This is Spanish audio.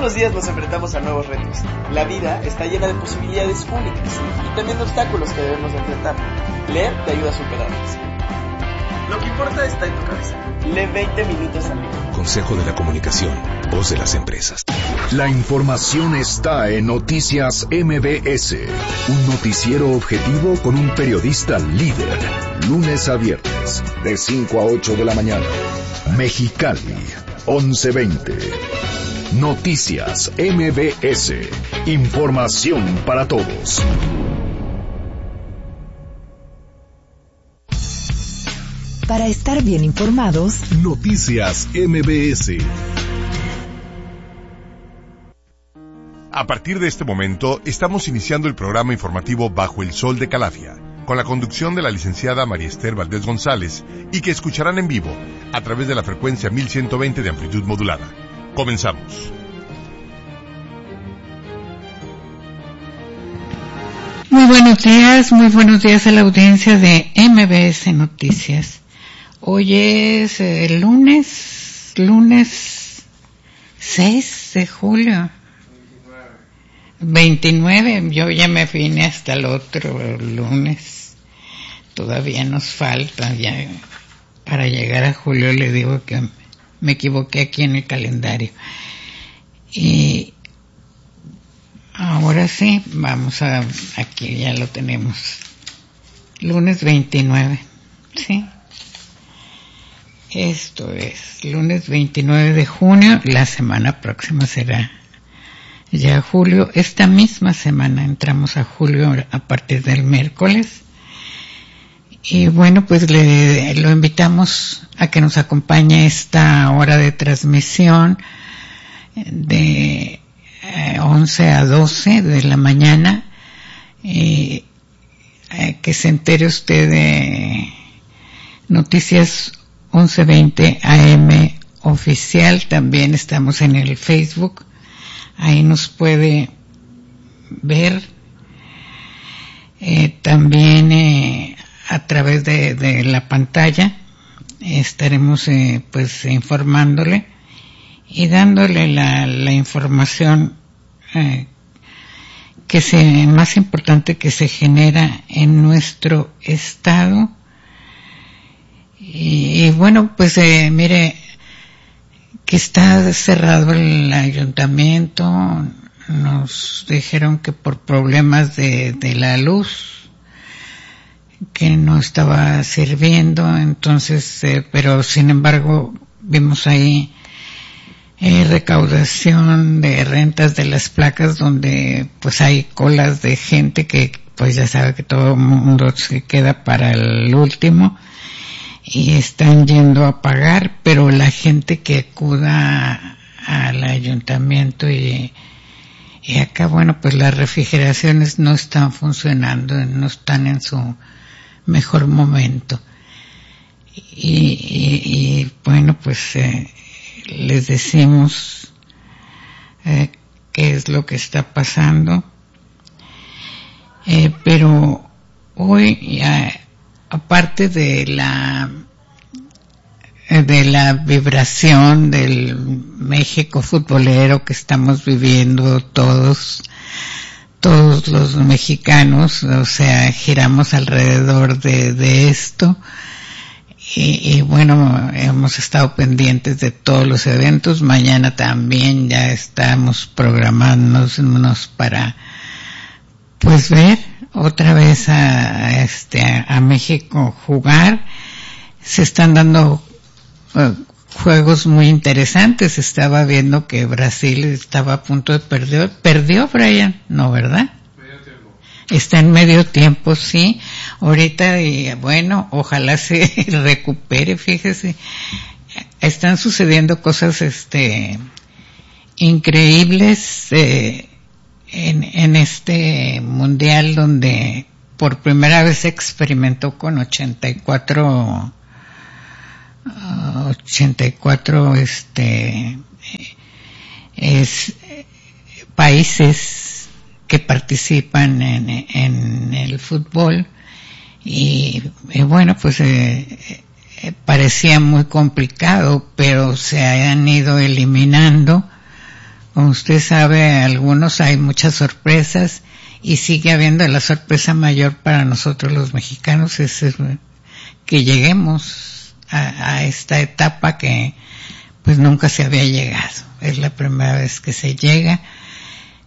los días nos enfrentamos a nuevos retos. La vida está llena de posibilidades únicas y también de obstáculos que debemos de enfrentar. Leer te ayuda a superarlos. Lo que importa está en tu cabeza. Lee 20 minutos al día. Consejo de la Comunicación, voz de las empresas. La información está en Noticias MBS, un noticiero objetivo con un periodista líder, lunes a viernes, de 5 a 8 de la mañana. Mexicali, 11:20. Noticias MBS, información para todos. Para estar bien informados, Noticias MBS. A partir de este momento, estamos iniciando el programa informativo Bajo el Sol de Calafia, con la conducción de la licenciada María Esther Valdés González, y que escucharán en vivo a través de la frecuencia 1120 de amplitud modulada. Comenzamos. Muy buenos días a la audiencia de MBS Noticias. Hoy es el lunes 6 de julio. 29, yo ya me vine hasta el otro lunes. Todavía nos falta ya para llegar a julio. Le digo que me equivoqué aquí en el calendario. Y ahora sí, aquí ya lo tenemos. Lunes 29, ¿sí? Esto es lunes 29 de junio. La semana próxima será ya julio. Esta misma semana entramos a julio a partir del miércoles. Y bueno, pues lo invitamos a que nos acompañe esta hora de transmisión de 11 a 12 de la mañana. Que se entere usted de Noticias 1120 AM oficial. También estamos en el Facebook. Ahí nos puede ver. También a través de la pantalla estaremos pues informándole y dándole la información más importante que se genera en nuestro estado. Y bueno, pues mire que está cerrado el ayuntamiento. Nos dijeron que por problemas de la luz, que no estaba sirviendo. Entonces, pero sin embargo vimos ahí recaudación de rentas de las placas, donde pues hay colas de gente que pues ya sabe que todo el mundo se queda para el último y están yendo a pagar, pero la gente que acuda al ayuntamiento y acá, bueno, pues las refrigeraciones no están funcionando, no están en su mejor momento. Y bueno, pues les decimos qué es lo que está pasando. Pero hoy, aparte de la vibración del México futbolero que estamos viviendo todos los mexicanos, o sea, giramos alrededor de esto. Y bueno, hemos estado pendientes de todos los eventos. Mañana también ya estamos programándonos para pues ver otra vez a México jugar. Se están dando juegos muy interesantes. Estaba viendo que Brasil estaba a punto de perder. ¿Perdió, Brian? No, ¿verdad? Está en medio tiempo, sí. Ahorita, y bueno, ojalá se recupere. Fíjese, están sucediendo cosas increíbles en este mundial, donde por primera vez se experimentó con 84 países que participan en el fútbol. Y bueno, pues parecía muy complicado, pero se han ido eliminando Como usted sabe, algunos hay muchas sorpresas y sigue habiendo la sorpresa mayor para nosotros los mexicanos es que lleguemos a esta etapa que pues nunca se había llegado. Es la primera vez que se llega